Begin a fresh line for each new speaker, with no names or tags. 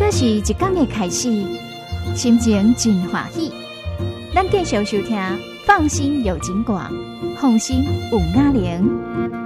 是一天的开始，心情真欢喜。咱继续收听，放心有景广，放心有雅玲。